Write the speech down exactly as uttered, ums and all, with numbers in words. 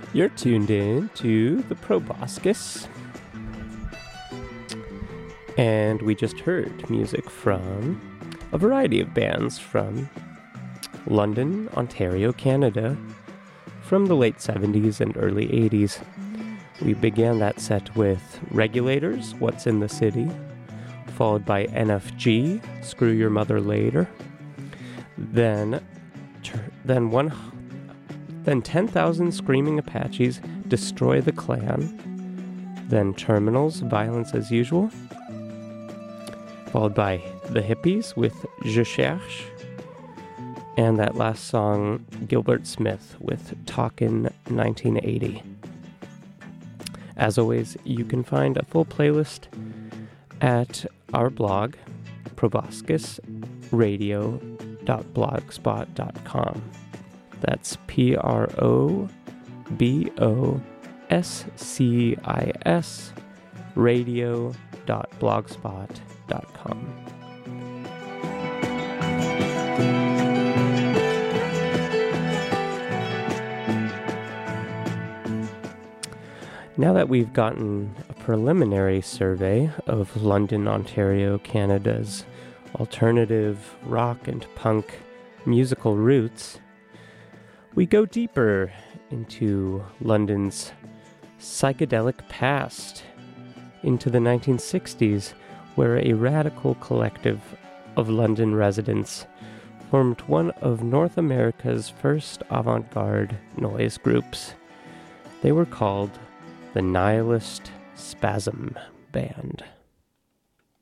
You're tuned in to the Proboscis. And we just heard music from a variety of bands from London, Ontario, Canada, from the late seventies and early eighties. We began that set with Regulators, What's in the City, followed by N F G, Screw Your Mother Later. Then, then one, then ten thousand Screaming Apaches, Destroy the Klan. Then Terminals, Violence as Usual. Followed by The Hippies with Je Cherche. And that last song, Gilbert Smith with Talkin' nineteen eighty. As always, you can find a full playlist at our blog, proboscis radio dot blogspot dot com. That's P R O B O S C I S radio dot blogspot dot com. Now that we've gotten a preliminary survey of London, Ontario, Canada's alternative rock and punk musical roots, we go deeper into London's psychedelic past, into the nineteen sixties, where a radical collective of London residents formed one of North America's first avant-garde noise groups. They were called the Nihilist Spasm Band.